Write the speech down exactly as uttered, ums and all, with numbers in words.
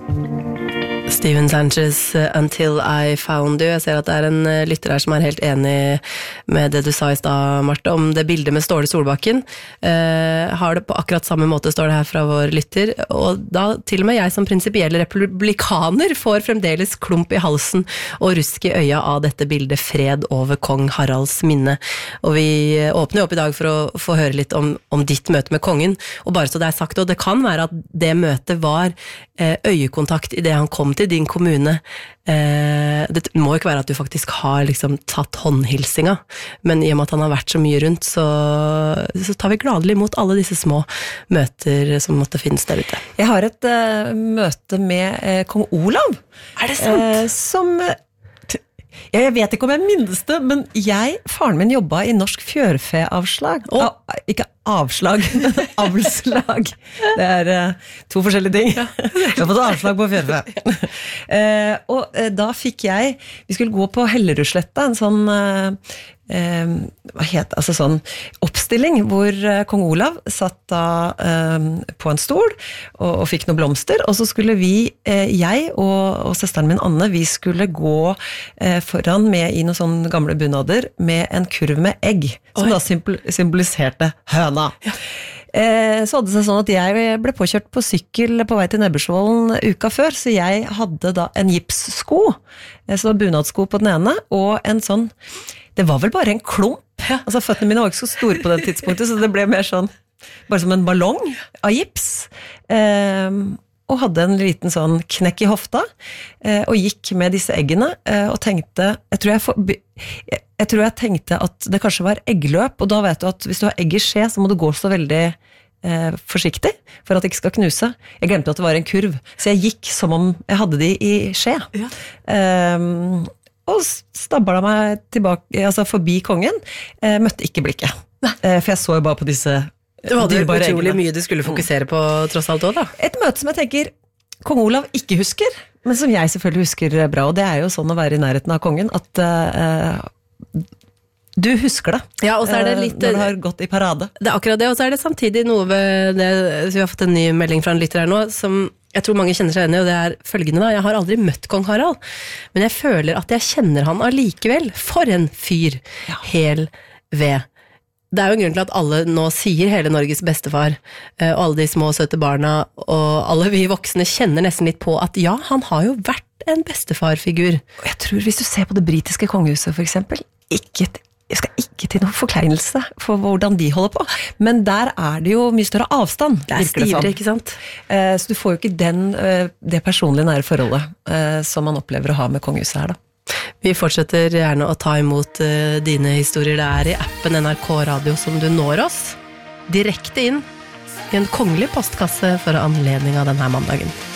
Steven Sanchez, Until I Found You. Jeg ser at det er en lytter her som er helt enig med det du sa i stad, Marte, om det bildet med Ståle Solbakken. Eh, har det på akkurat samme måte, står det her fra vår lytter, og da til og med jeg som prinsipiell republikaner får fremdeles klump i halsen og rusk i øya av dette bildet Fred over kong Haralds minne. Og vi åpner opp i dag for å få høre litt om, om ditt møte med kongen, og bare så det er sagt, og det kan være at det møtet var eh, øyekontakt i det han kom til din kommune. Eh, det må ikke være at du faktisk har liksom tatt håndhilsinga, men i og med at han har vært så mye rundt, så, så tar vi gladelig imot alle disse små møter som måtte finnes der ute. Jeg har et uh, møte med uh, kong Olav. Er det sant? Uh, som... Jeg vet ikke om jeg minnes det, men jeg, faren min jobbet i Norsk Fjørfeavslag. Oh. Ah, ikke avslag, men avslag. Det er uh, to forskjellige ting. Ja. Jeg har fått avslag på fjørfe. uh, og uh, da fikk jeg, vi skulle gå på Hellerudsletta, en sånn, uh, uh, hva het, altså sånn oppstilling, hvor uh, kong Olav satt da uh, på en stol og, og fikk noen blomster, og så skulle vi, uh, jeg og, og søsteren min Anne, vi skulle gå uh, foran med i noen sånne gamle bunader med en kurv med egg, som Oi. Da symbol- symboliserte høna. Ja. Eh, så hadde det seg sånn at jeg ble påkjørt på sykkel på vei til Nebbersvollen uka før, så jeg hadde da en gipssko, så det var bunadsko på den ene, og en sånn, det var vel bare en klump, ja. Altså føttene mine var ikke så store på det tidspunktet, så det ble mer sånn, bare som en ballong av gips, eh, og hadde en liten sånn knekk i hofta, eh, og gikk med disse eggene, eh, og tenkte, jeg tror jeg, for, jeg, jeg tror jeg tenkte at det kanskje var eggløp, og da vet du at hvis du har egg i skje, så må du gå så veldig eh, forsiktig, for at det ikke skal knuse. Jeg glemte at det var en kurv, så jeg gikk som om jeg hadde de i skje. Ja. Eh, og stabla meg tilbake, altså forbi kongen, eh, møtte ikke blikket. Eh, for jeg så jo bare på disse Du hadde utrolig eggene. Mye du skulle fokusere på tross alt også da. Et møte som jeg tenker kong Olav ikke husker, men som jeg selvfølgelig husker bra, og det er jo sånn å være i nærheten av kongen, at uh, du husker det, ja, og så er det litt, når du har gått i parade. Det er akkurat det, og så er det samtidig noe ved det, så vi har fått en ny melding fra en lytter her nå, som jeg tror mange kjenner seg enig i, og det er følgende da, jeg har aldri møtt kong Harald, men jeg føler at jeg kjenner han allikevel, for en fyr, ja. Hel ved. Det er jo en grunn til at alle nå sier hele Norges bestefar, og alle de små søte barna, og alle vi voksne kjenner nesten litt på at ja, han har jo vært en bestefarfigur. Og jeg tror hvis du ser på det britiske kongehuset for eksempel, ikke, jeg skal ikke til noen forkleinelse for hvordan de holder på, men der er det jo mye større avstand. Det er stivere, ikke sant? Så du får jo ikke den, det personlige nære forholdet som man opplever å ha med kongehuset her da. Vi fortsetter gjerne å ta imot uh, dine historier. Det er i appen N R K Radio som du når oss direkte inn i en kongelig postkasse for anledning av denne mandagen.